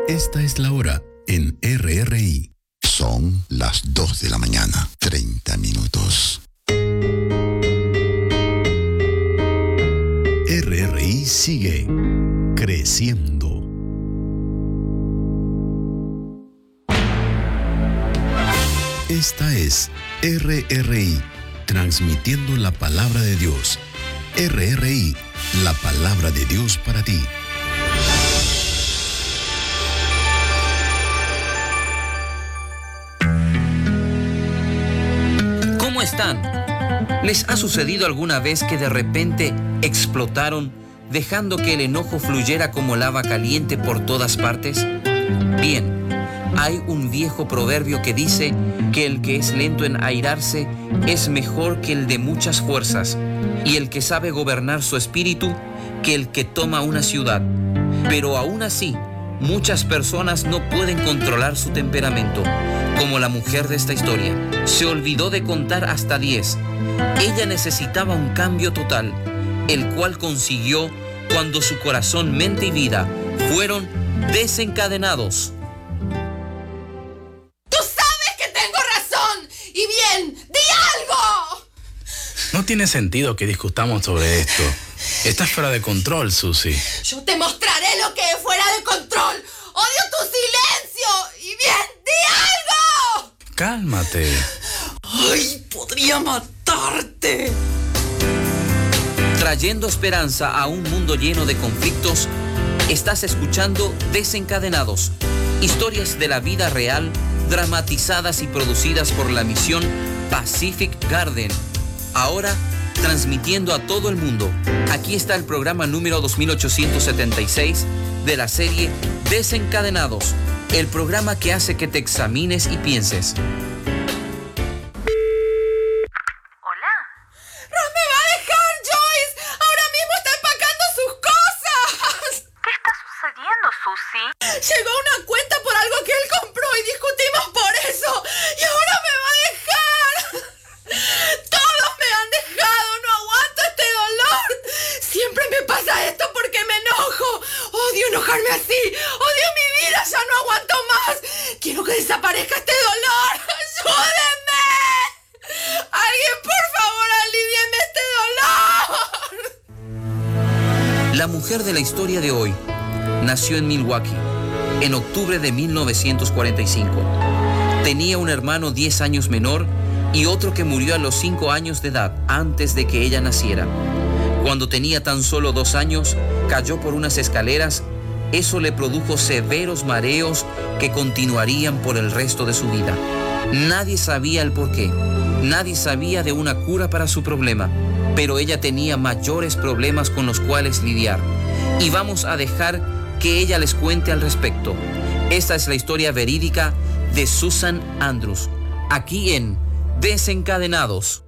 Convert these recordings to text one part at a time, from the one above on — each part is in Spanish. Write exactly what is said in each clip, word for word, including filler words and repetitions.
Esta es la hora en R R I. Son las dos de la mañana, treinta minutos. R R I sigue creciendo. Esta es R R I, transmitiendo la palabra de Dios. R R I, la palabra de Dios para ti. ¿Cómo están? ¿Les ha sucedido alguna vez que de repente explotaron, dejando que el enojo fluyera como lava caliente por todas partes? Bien, hay un viejo proverbio que dice que el que es lento en airarse es mejor que el de muchas fuerzas, y el que sabe gobernar su espíritu que el que toma una ciudad. Pero aún así, muchas personas no pueden controlar su temperamento, como la mujer de esta historia. Se olvidó de contar hasta diez. Ella necesitaba un cambio total, el cual consiguió cuando su corazón, mente y vida fueron desencadenados. ¡Tú sabes que tengo razón! ¡Y bien, di algo! No tiene sentido que discutamos sobre esto. Estás fuera de control, Susi. Yo te mostraré lo que es fuera de control. ¡Odio tu silencio! ¡Y bien, di algo! Cálmate. ¡Ay, podría matarte! Trayendo esperanza a un mundo lleno de conflictos, estás escuchando Desencadenados, historias de la vida real, dramatizadas y producidas por la misión Pacific Garden. Ahora, transmitiendo a todo el mundo, aquí está el programa número dos mil ochocientos setenta y seis de la serie Desencadenados, el programa que hace que te examines y pienses. Llegó una cuenta por algo que él compró y discutimos por eso. Y ahora me va a dejar. Todos me han dejado. No aguanto este dolor. Siempre me pasa esto porque me enojo. Odio enojarme así. Odio mi vida. Ya no aguanto más. Quiero que desaparezca este dolor. ¡Ayúdenme! Alguien, por favor, alivieme este dolor. La mujer de la historia de hoy nació en Milwaukee en octubre de mil novecientos cuarenta y cinco. Tenía un hermano diez años menor y otro que murió a los cinco años de edad antes de que ella naciera. Cuando tenía tan solo dos años, cayó por unas escaleras. Eso le produjo severos mareos que continuarían por el resto de su vida. Nadie sabía el porqué. Nadie sabía de una cura para su problema, pero ella tenía mayores problemas con los cuales lidiar. Y vamos a dejar que ella les cuente al respecto. Esta es la historia verídica de Susan Andrews, aquí en Desencadenados.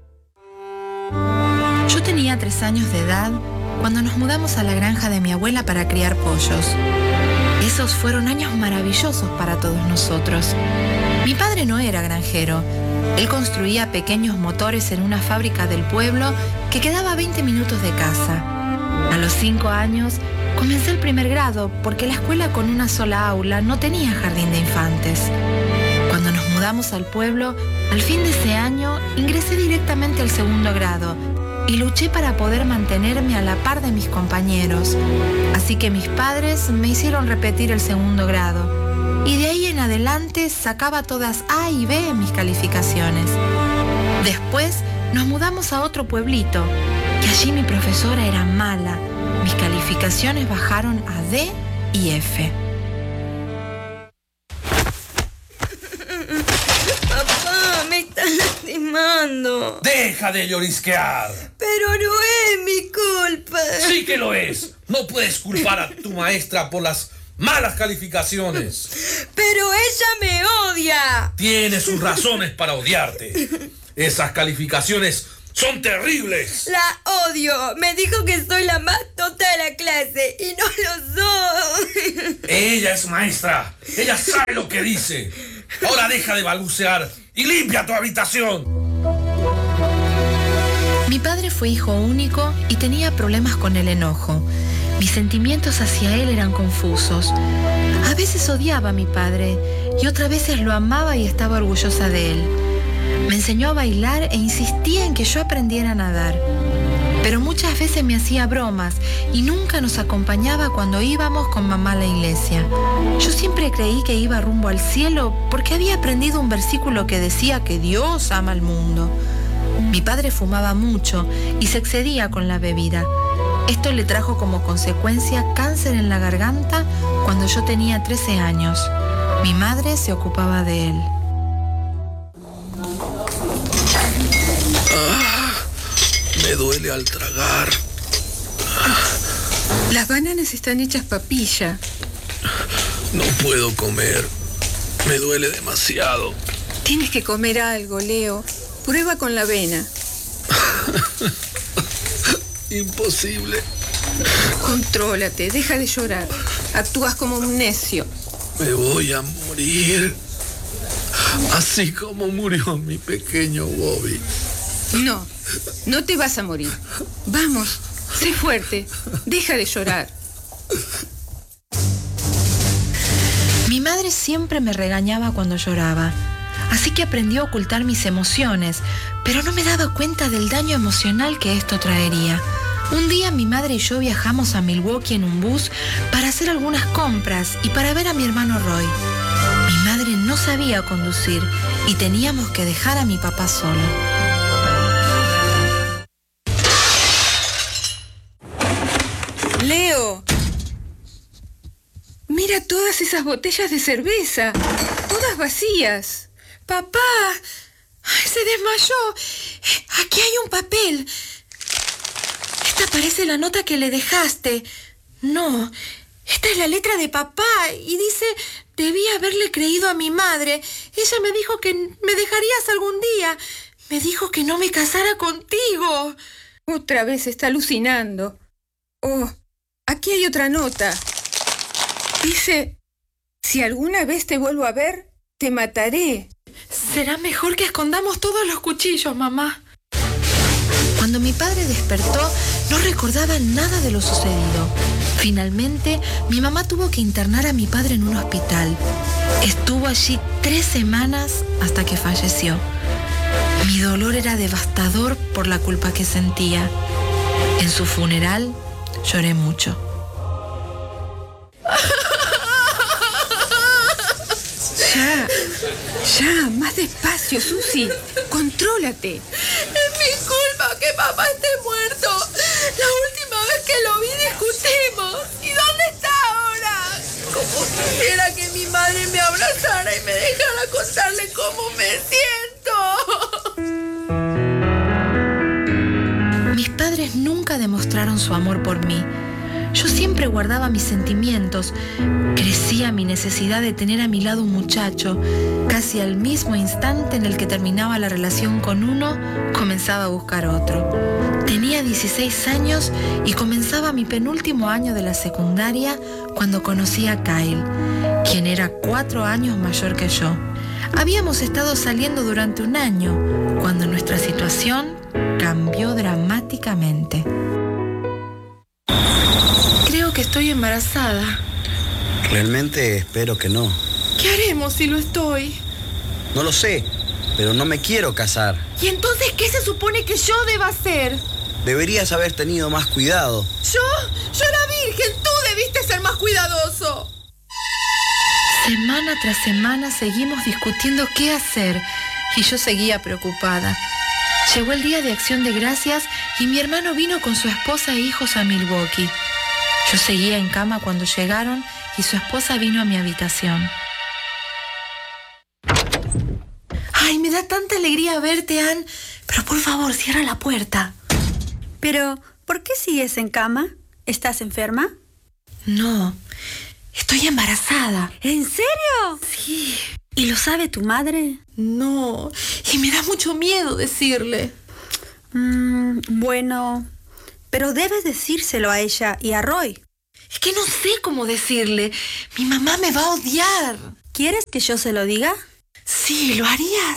Yo tenía tres años de edad cuando nos mudamos a la granja de mi abuela para criar pollos. Esos fueron años maravillosos para todos nosotros. Mi padre no era granjero. Él construía pequeños motores en una fábrica del pueblo que quedaba a veinte minutos de casa. A los cinco años comencé el primer grado porque la escuela con una sola aula no tenía jardín de infantes. Cuando nos mudamos al pueblo, al fin de ese año ingresé directamente al segundo grado y luché para poder mantenerme a la par de mis compañeros. Así que mis padres me hicieron repetir el segundo grado y de ahí en adelante sacaba todas A y B en mis calificaciones. Después nos mudamos a otro pueblito y allí mi profesora era mala. Mis calificaciones bajaron a D y F. Papá, me estás lastimando. ¡Deja de llorisquear! Pero no es mi culpa. Sí que lo es. No puedes culpar a tu maestra por las malas calificaciones. Pero ella me odia. Tiene sus razones para odiarte. Esas calificaciones son terribles. La odio. Me dijo que soy la más tonta de la clase y no lo soy. Ella es maestra. Ella sabe lo que dice. Ahora deja de balbucear y limpia tu habitación. Mi padre fue hijo único y tenía problemas con el enojo. Mis sentimientos hacia él eran confusos. A veces odiaba a mi padre y otras veces lo amaba y estaba orgullosa de él. Me enseñó a bailar e insistía en que yo aprendiera a nadar. Pero muchas veces me hacía bromas y nunca nos acompañaba cuando íbamos con mamá a la iglesia. Yo siempre creí que iba rumbo al cielo porque había aprendido un versículo que decía que Dios ama al mundo. Mi padre fumaba mucho y se excedía con la bebida. Esto le trajo como consecuencia cáncer en la garganta cuando yo tenía trece años. Mi madre se ocupaba de él. Ah, me duele al tragar. Las bananas están hechas papilla. No puedo comer. Me duele demasiado. Tienes que comer algo, Leo. Prueba con la avena. Imposible. Contrólate, deja de llorar. Actúas como un necio. Me voy a morir. Así como murió mi pequeño Bobby. No, no te vas a morir. Vamos, sé fuerte. Deja de llorar. Mi madre siempre me regañaba cuando lloraba. Así que aprendí a ocultar mis emociones, pero no me daba cuenta del daño emocional que esto traería. Un día mi madre y yo viajamos a Milwaukee en un bus para hacer algunas compras y para ver a mi hermano Roy. Mi madre no sabía conducir y teníamos que dejar a mi papá solo. Leo, mira todas esas botellas de cerveza, todas vacías. ¡Papá! ¡Ay, se desmayó! Aquí hay un papel. Esta parece la nota que le dejaste. No, esta es la letra de papá y dice: debí haberle creído a mi madre. Ella me dijo que me dejarías algún día. Me dijo que no me casara contigo. Otra vez está alucinando. Oh, aquí hay otra nota. Dice: si alguna vez te vuelvo a ver, te mataré. Será mejor que escondamos todos los cuchillos, mamá. Cuando mi padre despertó, no recordaba nada de lo sucedido. Finalmente, mi mamá tuvo que internar a mi padre en un hospital. Estuvo allí tres semanas hasta que falleció. Mi dolor era devastador por la culpa que sentía. En su funeral, lloré mucho. Ya, ya, más despacio, Susi. Contrólate. Es mi culpa que papá esté muerto. La última vez que lo vi discutimos. ¿Y dónde está ahora? Como quisiera que mi madre me abrazara y me dejara contarle cómo me siento. Mis padres nunca demostraron su amor por mí. Yo siempre guardaba mis sentimientos. Crecía mi necesidad de tener a mi lado un muchacho. Casi al mismo instante en el que terminaba la relación con uno, comenzaba a buscar otro. Tenía dieciséis años y comenzaba mi penúltimo año de la secundaria cuando conocí a Kyle, quien era cuatro años mayor que yo. Habíamos estado saliendo durante un año cuando nuestra situación cambió dramáticamente. Creo que estoy embarazada. Realmente espero que no. ¿Qué haremos si lo estoy? No lo sé, pero no me quiero casar. ¿Y entonces qué se supone que yo deba hacer? Deberías haber tenido más cuidado. ¿Yo? Yo era virgen, tú debiste ser más cuidadoso. Semana tras semana seguimos discutiendo qué hacer y yo seguía preocupada. Llegó el día de Acción de Gracias y mi hermano vino con su esposa e hijos a Milwaukee. Yo seguía en cama cuando llegaron y su esposa vino a mi habitación. Ay, me da tanta alegría verte, Ann. Pero por favor, cierra la puerta. Pero, ¿por qué sigues en cama? ¿Estás enferma? No, estoy embarazada. ¿En serio? Sí. ¿Y lo sabe tu madre? No, y me da mucho miedo decirle. Mm, bueno, pero debes decírselo a ella y a Roy. Es que no sé cómo decirle. Mi mamá me va a odiar. ¿Quieres que yo se lo diga? Sí, ¿lo harías?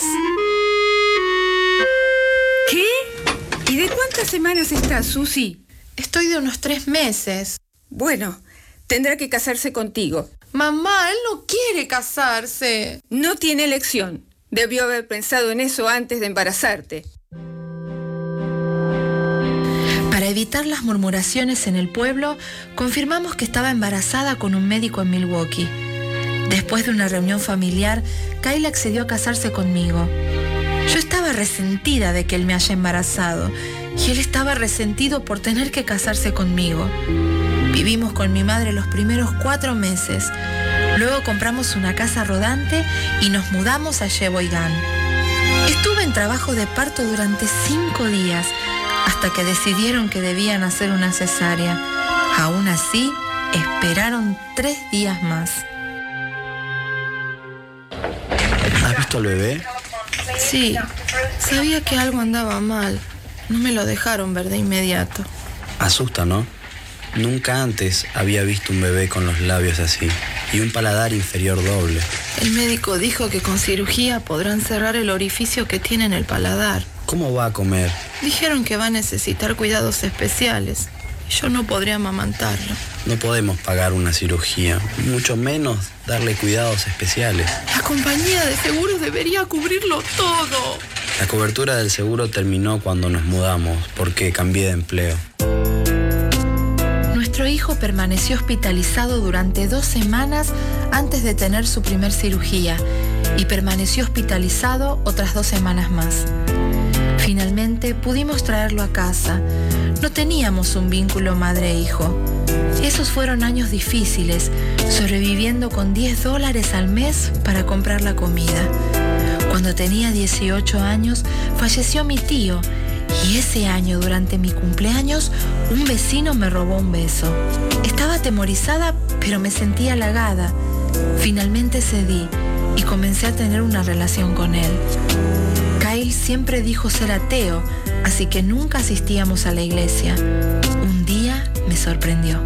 ¿Qué? ¿Y de cuántas semanas estás, Susi? Estoy de unos tres meses. Bueno, tendrá que casarse contigo. Mamá, él no quiere casarse. No tiene elección. Debió haber pensado en eso antes de embarazarte. Para evitar las murmuraciones en el pueblo, confirmamos que estaba embarazada con un médico en Milwaukee. Después de una reunión familiar, Kyle accedió a casarse conmigo. Yo estaba resentida de que él me haya embarazado y él estaba resentido por tener que casarse conmigo. Vivimos con mi madre los primeros cuatro meses. Luego compramos una casa rodante y nos mudamos a Sheboygan. Estuve en trabajo de parto durante cinco días hasta que decidieron que debían hacer una cesárea. Aún así, esperaron tres días más. ¿Has visto al bebé? Sí, sabía que algo andaba mal. No me lo dejaron ver de inmediato. Asusta, ¿no? Nunca antes había visto un bebé con los labios así y un paladar inferior doble. El médico dijo que con cirugía podrán cerrar el orificio que tiene en el paladar. ¿Cómo va a comer? Dijeron que va a necesitar cuidados especiales. Yo no podría amamantarlo. No podemos pagar una cirugía, mucho menos darle cuidados especiales. La compañía de seguros debería cubrirlo todo. La cobertura del seguro terminó cuando nos mudamos porque cambié de empleo. Nuestro hijo permaneció hospitalizado durante dos semanas antes de tener su primer cirugía y permaneció hospitalizado otras dos semanas más. Finalmente pudimos traerlo a casa. No teníamos un vínculo madre-hijo. Esos fueron años difíciles, sobreviviendo con diez dólares al mes para comprar la comida. Cuando tenía dieciocho años, falleció mi tío. Y ese año, durante mi cumpleaños, un vecino me robó un beso. Estaba atemorizada, pero me sentía halagada. Finalmente cedí y comencé a tener una relación con él. Kyle siempre dijo ser ateo, así que nunca asistíamos a la iglesia. Un día me sorprendió.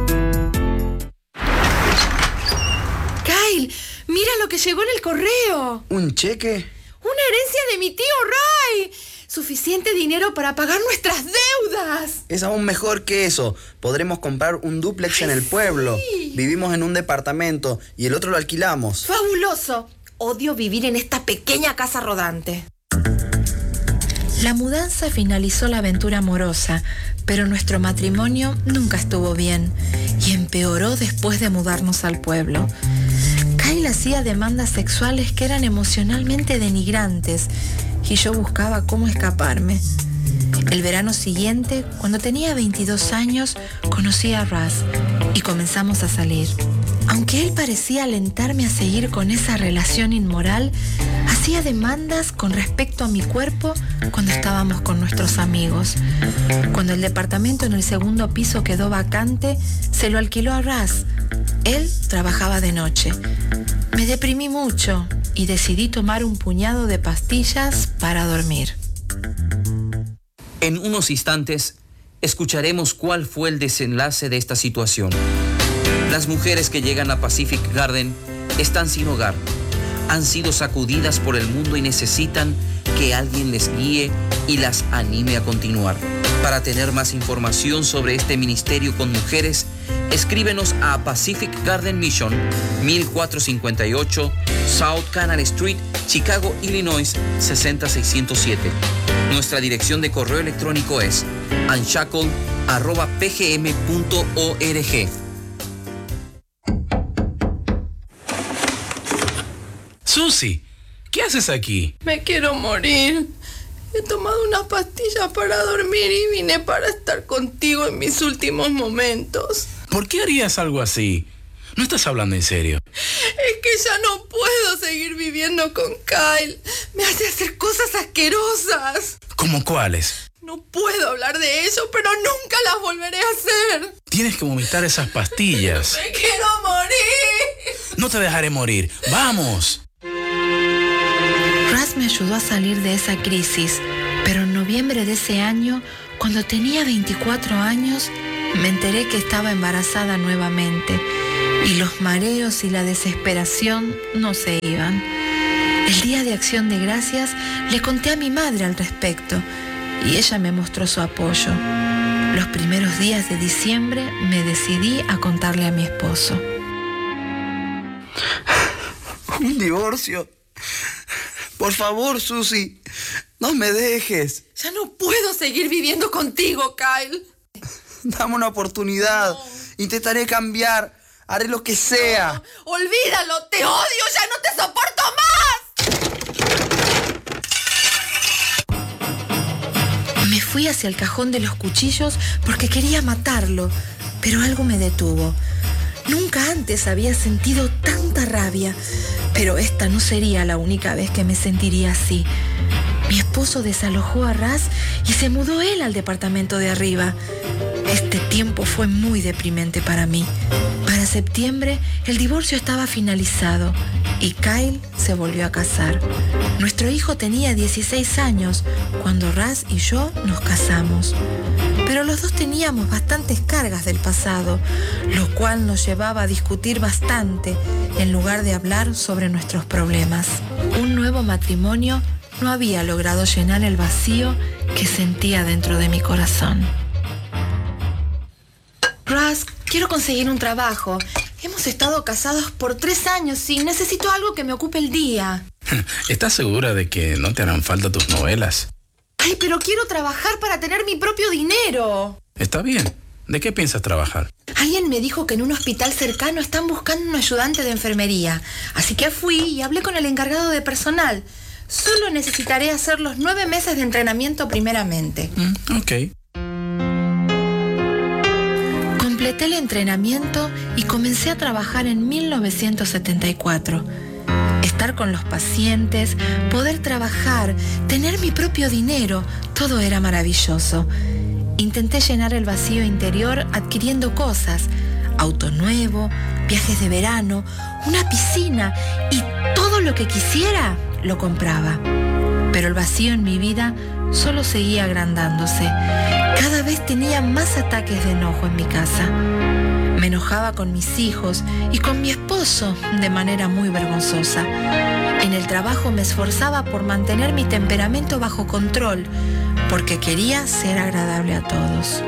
Kyle, mira lo que llegó en el correo. ¿Un cheque? Una herencia de mi tío Ray. Suficiente dinero para pagar nuestras deudas. Es aún mejor que eso. Podremos comprar un dúplex en el pueblo. Sí. Vivimos en un departamento y el otro lo alquilamos. Fabuloso. Odio vivir en esta pequeña casa rodante. La mudanza finalizó la aventura amorosa, pero nuestro matrimonio nunca estuvo bien y empeoró después de mudarnos al pueblo. Kyle hacía demandas sexuales que eran emocionalmente denigrantes y yo buscaba cómo escaparme. El verano siguiente, cuando tenía veintidós años, conocí a Russ y comenzamos a salir. Aunque él parecía alentarme a seguir con esa relación inmoral, hacía demandas con respecto a mi cuerpo cuando estábamos con nuestros amigos. Cuando el departamento en el segundo piso quedó vacante, se lo alquiló a Russ. Él trabajaba de noche. Me deprimí mucho y decidí tomar un puñado de pastillas para dormir. En unos instantes, escucharemos cuál fue el desenlace de esta situación. Las mujeres que llegan a Pacific Garden están sin hogar, han sido sacudidas por el mundo y necesitan que alguien les guíe y las anime a continuar. Para tener más información sobre este ministerio con mujeres, escríbenos a Pacific Garden Mission, mil cuatrocientos cincuenta y ocho South Canal Street, Chicago, Illinois, sesenta mil seiscientos siete. Nuestra dirección de correo electrónico es unshackled arroba p g m punto org. Susi, ¿qué haces aquí? Me quiero morir. He tomado unas pastillas para dormir y vine para estar contigo en mis últimos momentos. ¿Por qué harías algo así? No estás hablando en serio. Es que ya no puedo seguir viviendo con Kyle. Me hace hacer cosas asquerosas. ¿Cómo cuáles? No puedo hablar de eso, pero nunca las volveré a hacer. Tienes que vomitar esas pastillas. Me quiero morir. No te dejaré morir. ¡Vamos! Russ me ayudó a salir de esa crisis, pero en noviembre de ese año, cuando tenía veinticuatro años, me enteré que estaba embarazada nuevamente y los mareos y la desesperación no se iban. El día de Acción de Gracias le conté a mi madre al respecto y ella me mostró su apoyo. Los primeros días de diciembre me decidí a contarle a mi esposo. Un divorcio. Por favor, Susi, no me dejes. Ya no puedo seguir viviendo contigo, Kyle. Dame una oportunidad. No. Intentaré cambiar. Haré lo que sea. No, olvídalo, te odio, ya no te soporto más. Me fui hacia el cajón de los cuchillos porque quería matarlo, pero algo me detuvo. Nunca antes había sentido tanta rabia, pero esta no sería la única vez que me sentiría así. Mi esposo desalojó a Raz y se mudó él al departamento de arriba. Este tiempo fue muy deprimente para mí. Para septiembre, el divorcio estaba finalizado y Kyle se volvió a casar. Nuestro hijo tenía dieciséis años cuando Raz y yo nos casamos. Pero los dos teníamos bastantes cargas del pasado, lo cual nos llevaba a discutir bastante en lugar de hablar sobre nuestros problemas. Un nuevo matrimonio no había logrado llenar el vacío que sentía dentro de mi corazón. Raz, quiero conseguir un trabajo. Hemos estado casados por tres años y necesito algo que me ocupe el día. ¿Estás segura de que no te harán falta tus novelas? Ay, pero quiero trabajar para tener mi propio dinero. Está bien. ¿De qué piensas trabajar? Alguien me dijo que en un hospital cercano están buscando un ayudante de enfermería. Así que fui y hablé con el encargado de personal. Solo necesitaré hacer los nueve meses de entrenamiento primeramente. Mm, ok. Completé el entrenamiento y comencé a trabajar en mil novecientos setenta y cuatro. Estar con los pacientes, poder trabajar, tener mi propio dinero, todo era maravilloso. Intenté llenar el vacío interior adquiriendo cosas, auto nuevo, viajes de verano, una piscina y todo lo que quisiera lo compraba. Pero el vacío en mi vida solo seguía agrandándose. Cada vez tenía más ataques de enojo en mi casa. Me enojaba con mis hijos y con mi esposo de manera muy vergonzosa. En el trabajo me esforzaba por mantener mi temperamento bajo control, porque quería ser agradable a todos.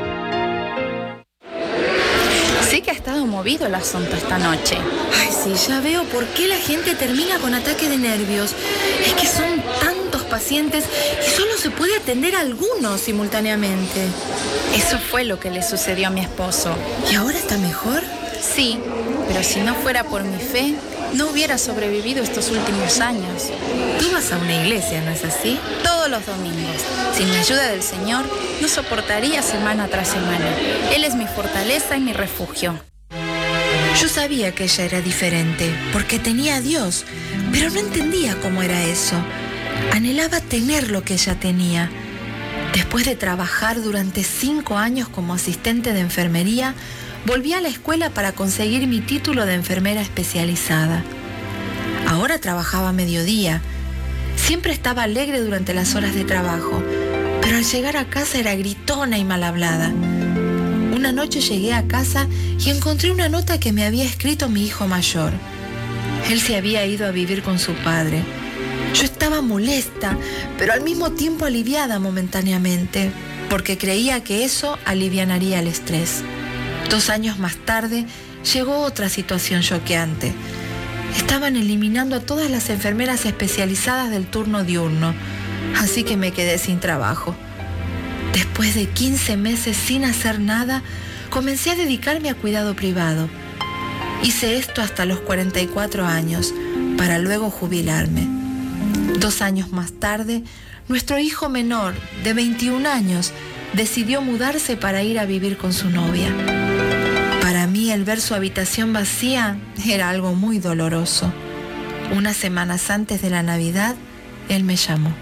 Sí que ha estado movido el asunto esta noche. Ay, sí, ya veo por qué la gente termina con ataque de nervios. Es que son tantos pacientes y solo se puede atender a algunos simultáneamente. Eso fue lo que le sucedió a mi esposo. ¿Y ahora está mejor? Sí, pero si no fuera por mi fe, no hubiera sobrevivido estos últimos años. Tú vas a una iglesia, ¿no es así? Todos los domingos. Sin la ayuda del Señor, no soportaría semana tras semana. Él es mi fortaleza y mi refugio. Yo sabía que ella era diferente, porque tenía a Dios, pero no entendía cómo era eso. Anhelaba tener lo que ella tenía. Después de trabajar durante cinco años como asistente de enfermería, volví a la escuela para conseguir mi título de enfermera especializada. Ahora trabajaba a mediodía. Siempre estaba alegre durante las horas de trabajo, pero al llegar a casa era gritona y mal hablada. Una noche llegué a casa y encontré una nota que me había escrito mi hijo mayor. Él se había ido a vivir con su padre. Yo estaba molesta, pero al mismo tiempo aliviada momentáneamente, porque creía que eso alivianaría el estrés. Dos años más tarde, llegó otra situación choqueante. Estaban eliminando a todas las enfermeras especializadas del turno diurno, así que me quedé sin trabajo. Después de quince meses sin hacer nada, comencé a dedicarme a cuidado privado. Hice esto hasta los cuarenta y cuatro años, para luego jubilarme. Dos años más tarde, nuestro hijo menor, de veintiún años, decidió mudarse para ir a vivir con su novia. Para mí, el ver su habitación vacía era algo muy doloroso. Unas semanas antes de la Navidad, él me llamó.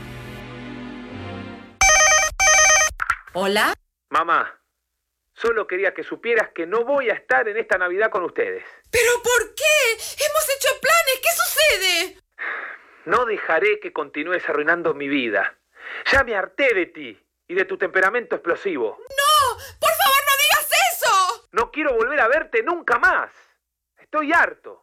¿Hola? Mamá, solo quería que supieras que no voy a estar en esta Navidad con ustedes. ¿Pero por qué? Hemos hecho planes, ¿qué sucede? No dejaré que continúes arruinando mi vida. Ya me harté de ti y de tu temperamento explosivo. ¡No! ¡Por favor, no digas eso! No quiero volver a verte nunca más. Estoy harto.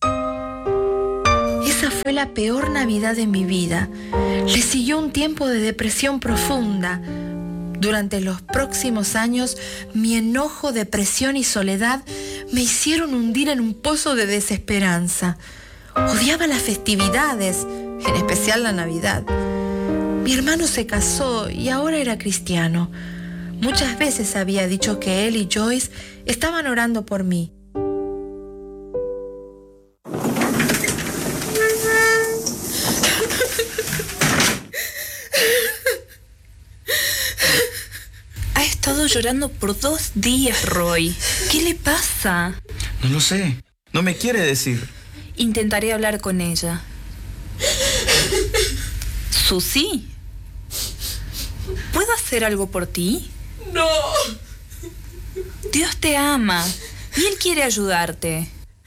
Esa fue la peor Navidad de mi vida. Le siguió un tiempo de depresión profunda. Durante los próximos años, mi enojo, depresión y soledad me hicieron hundir en un pozo de desesperanza. Odiaba las festividades, en especial la Navidad. Mi hermano se casó y ahora era cristiano. Muchas veces había dicho que él y Joyce estaban orando por mí. Ha estado llorando por dos días, Roy. ¿Qué le pasa? No lo sé. No me quiere decir. Intentaré hablar con ella. Susi, ¿puedo hacer algo por ti? No. Dios te ama y Él quiere ayudarte.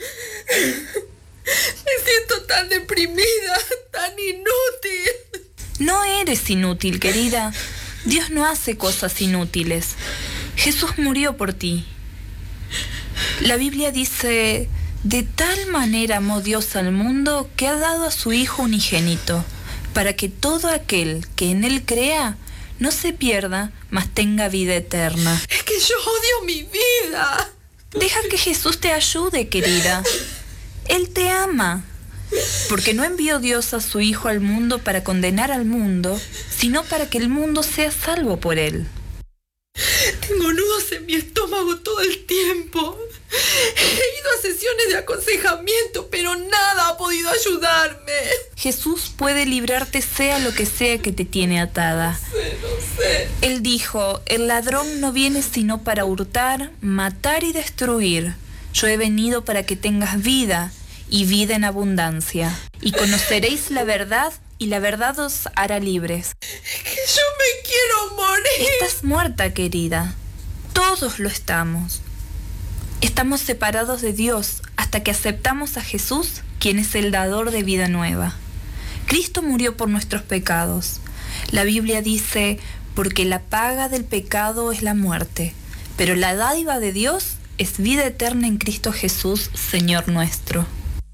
Me siento tan deprimida, tan inútil. No eres inútil, querida. Dios no hace cosas inútiles. Jesús murió por ti. La Biblia dice: de tal manera amó Dios al mundo que ha dado a su Hijo unigénito, para que todo aquel que en Él crea no se pierda, mas tenga vida eterna. Es que yo odio mi vida. Deja que Jesús te ayude, querida. Él te ama, porque no envió Dios a su Hijo al mundo para condenar al mundo, sino para que el mundo sea salvo por Él. Tengo nudos en mi estómago todo el tiempo. He ido a sesiones de aconsejamiento, pero nada ha podido ayudarme. Jesús puede librarte sea lo que sea que te tiene atada. No sé, no sé. Él dijo: el ladrón no viene sino para hurtar, matar y destruir. Yo he venido para que tengas vida, y vida en abundancia. Y conoceréis la verdad, y la verdad os hará libres. Es que yo me quiero morir. Estás muerta, querida. Todos lo estamos. Estamos separados de Dios hasta que aceptamos a Jesús, quien es el dador de vida nueva. Cristo murió por nuestros pecados. La Biblia dice: porque la paga del pecado es la muerte, pero la dádiva de Dios es vida eterna en Cristo Jesús, Señor nuestro.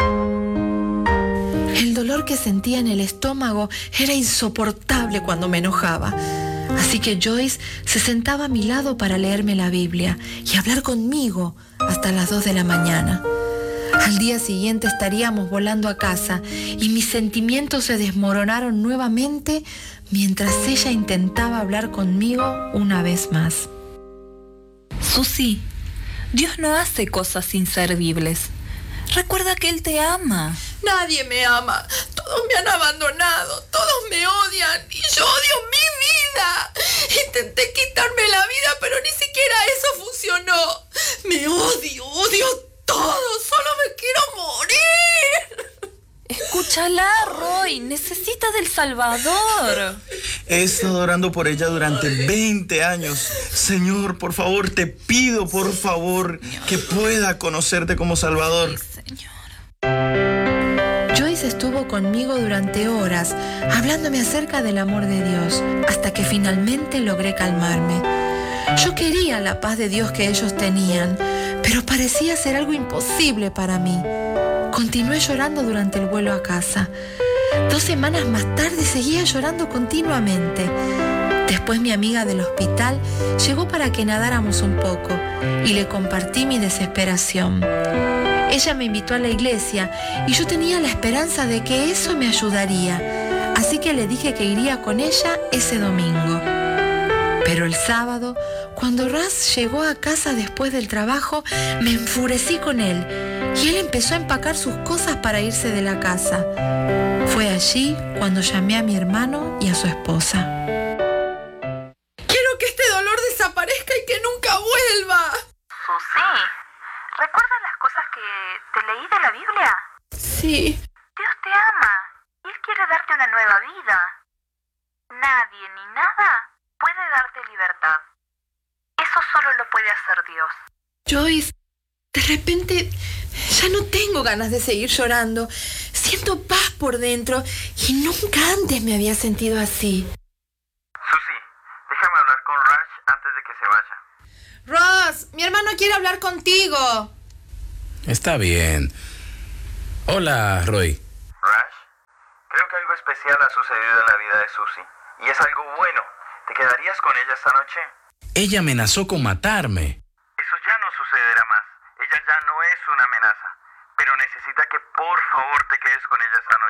El dolor que sentía en el estómago era insoportable cuando me enojaba. Así que Joyce se sentaba a mi lado para leerme la Biblia y hablar conmigo hasta las dos de la mañana. Al día siguiente estaríamos volando a casa y mis sentimientos se desmoronaron nuevamente mientras ella intentaba hablar conmigo una vez más. Susi, Dios no hace cosas inservibles. Recuerda que Él te ama. Nadie me ama. Todos me han abandonado. Todos me odian. Y yo odio mi vida. Intenté quitarme la vida, pero ni siquiera eso funcionó. Me odio, odio todo. Solo me quiero morir. Escúchala, Roy. Necesita del Salvador. He estado orando por ella durante veinte años. Señor, por favor, te pido, por favor, que pueda conocerte como Salvador. Joyce estuvo conmigo durante horas, hablándome acerca del amor de Dios, hasta que finalmente logré calmarme. Yo quería la paz de Dios que ellos tenían, pero parecía ser algo imposible para mí. Continué llorando durante el vuelo a casa. Dos semanas más tarde seguía llorando continuamente. Después mi amiga del hospital llegó para que nadáramos un poco y le compartí mi desesperación. Ella me invitó a la iglesia y yo tenía la esperanza de que eso me ayudaría, así que le dije que iría con ella ese domingo. Pero el sábado, cuando Russ llegó a casa después del trabajo, me enfurecí con él y él empezó a empacar sus cosas para irse de la casa. Fue allí cuando llamé a mi hermano y a su esposa. Quiero que este dolor desaparezca y que nunca vuelva. Susi, ¿recuerdas las cosas que te leí de la Biblia? Sí. Dios te ama y Él quiere darte una nueva vida. Nadie ni nada puede darte libertad. Eso solo lo puede hacer Dios. Joyce, de repente ya no tengo ganas de seguir llorando. Siento paz por dentro y nunca antes me había sentido así. Susi, déjame hablar con Rush antes de que se vaya. Ross, mi hermano quiere hablar contigo. Está bien. Hola, Roy. Rush, creo que algo especial ha sucedido en la vida de Susi. Y es algo bueno. ¿Te quedarías con ella esta noche? Ella amenazó con matarme. Eso ya no sucederá más. Ella ya no es una amenaza. Pero necesita que por favor te quedes con ella esta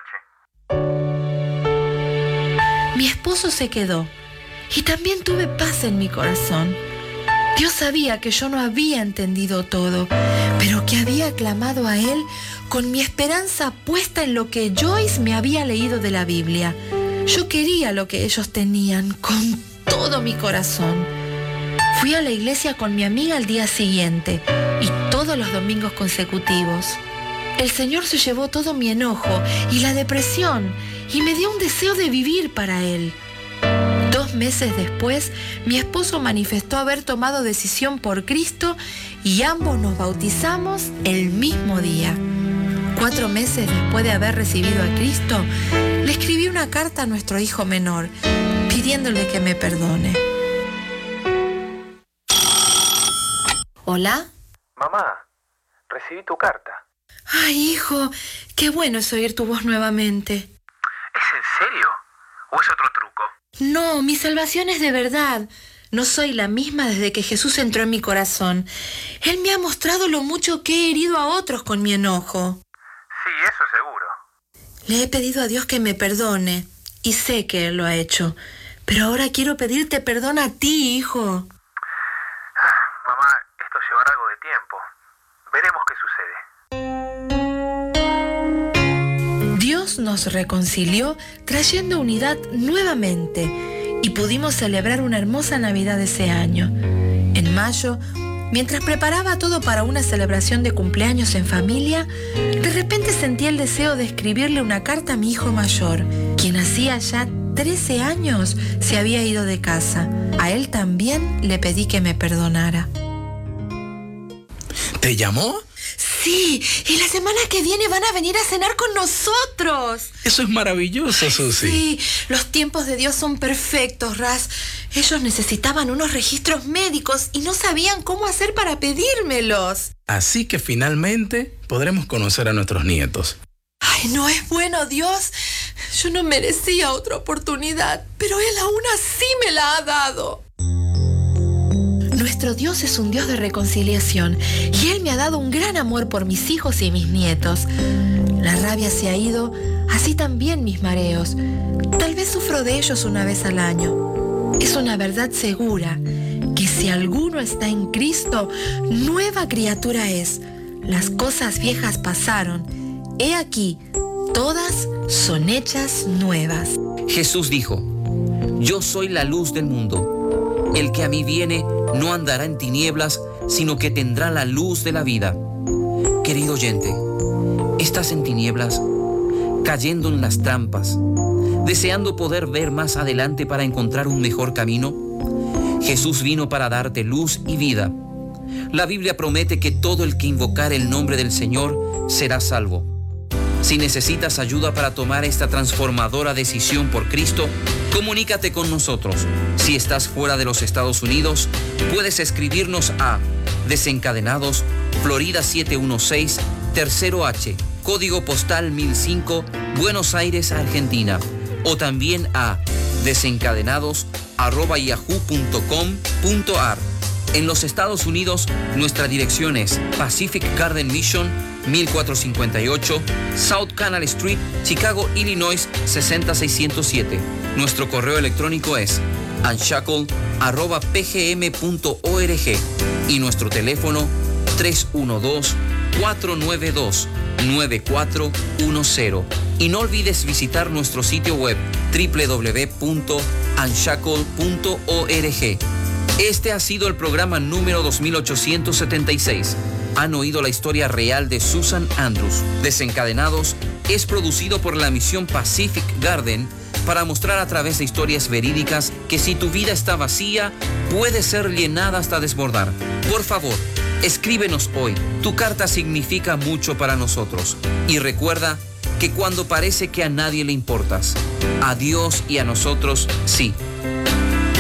noche. Mi esposo se quedó y también tuve paz en mi corazón. Dios sabía que yo no había entendido todo, pero que había clamado a Él con mi esperanza puesta en lo que Joyce me había leído de la Biblia. Yo quería lo que ellos tenían con todo mi corazón. Fui a la iglesia con mi amiga al día siguiente y todos los domingos consecutivos. El Señor se llevó todo mi enojo y la depresión y me dio un deseo de vivir para Él. Dos meses después, mi esposo manifestó haber tomado decisión por Cristo y ambos nos bautizamos el mismo día. Cuatro meses después de haber recibido a Cristo, le escribí una carta a nuestro hijo menor, pidiéndole que me perdone. ¿Hola? Mamá, recibí tu carta. Ay, hijo, qué bueno es oír tu voz nuevamente. ¿Es en serio? ¿O es otro truco? No, mi salvación es de verdad. No soy la misma desde que Jesús entró en mi corazón. Él me ha mostrado lo mucho que he herido a otros con mi enojo. Sí, eso seguro. Le he pedido a Dios que me perdone, y sé que Él lo ha hecho. Pero ahora quiero pedirte perdón a ti, hijo. Mamá, esto llevará algo de tiempo. Veremos qué sucede. Dios nos reconcilió trayendo unidad nuevamente y pudimos celebrar una hermosa Navidad ese año. En mayo, mientras preparaba todo para una celebración de cumpleaños en familia, de repente sentí el deseo de escribirle una carta a mi hijo mayor, quien hacía ya trece años se había ido de casa. A él también le pedí que me perdonara. ¿Te llamó? Sí, y la semana que viene van a venir a cenar con nosotros. Eso es maravilloso, Susi. Sí, los tiempos de Dios son perfectos, Raz. Ellos necesitaban unos registros médicos y no sabían cómo hacer para pedírmelos. Así que finalmente podremos conocer a nuestros nietos. Ay, ¿no es bueno Dios? Yo no merecía otra oportunidad, pero Él aún así me la ha dado. Nuestro Dios es un Dios de reconciliación y Él me ha dado un gran amor por mis hijos y mis nietos. La rabia se ha ido, así también mis mareos. Tal vez sufro de ellos una vez al año. Es una verdad segura que si alguno está en Cristo, nueva criatura es. Las cosas viejas pasaron. He aquí, todas son hechas nuevas. Jesús dijo: Yo soy la luz del mundo. El que a mí viene no andará en tinieblas, sino que tendrá la luz de la vida. Querido oyente, ¿estás en tinieblas, cayendo en las trampas, deseando poder ver más adelante para encontrar un mejor camino? Jesús vino para darte luz y vida. La Biblia promete que todo el que invocar el nombre del Señor será salvo. Si necesitas ayuda para tomar esta transformadora decisión por Cristo, comunícate con nosotros. Si estás fuera de los Estados Unidos, puedes escribirnos a Desencadenados, Florida siete uno seis, Tercero H, código postal mil cinco, Buenos Aires, Argentina. O también a desencadenados arroba yahoo punto com punto ar. En los Estados Unidos, nuestra dirección es Pacific Garden Mission, mil cuatrocientos cincuenta y ocho, South Canal Street, Chicago, Illinois, sesenta seiscientos siete. Nuestro correo electrónico es unshackled arroba p g m punto org y nuestro teléfono tres uno dos, cuatro nueve dos, nueve cuatro uno cero. Y no olvides visitar nuestro sitio web doble u doble u doble u punto unshackled punto org. Este ha sido el programa número dos mil ochocientos setenta y seis. Han oído la historia real de Susan Andrews. Desencadenados es producido por la misión Pacific Garden para mostrar a través de historias verídicas que si tu vida está vacía, puede ser llenada hasta desbordar. Por favor, escríbenos hoy. Tu carta significa mucho para nosotros. Y recuerda que cuando parece que a nadie le importas, a Dios y a nosotros, sí.